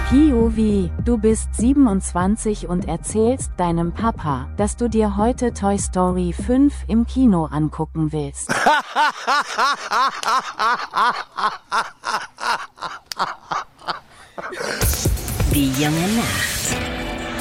POV, du bist 27 und erzählst deinem Papa, dass du dir heute Toy Story 5 im Kino angucken willst. Die junge Nacht.